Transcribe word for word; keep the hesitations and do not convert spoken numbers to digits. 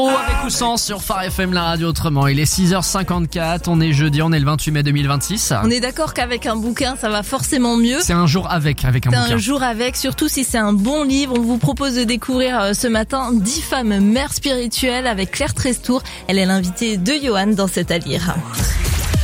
Avec ou sans sur Phare F M, la radio autrement. Il est six heures cinquante-quatre, on est jeudi, on est le vingt-huit mai deux mille vingt-six. On est d'accord qu'avec un bouquin, ça va forcément mieux. C'est un jour avec, avec un c'est bouquin. un jour avec, surtout si c'est un bon livre. On vous propose de découvrir ce matin dix femmes mères spirituelles avec Claire Trestour. Elle est l'invitée de Johan dans cet à lire.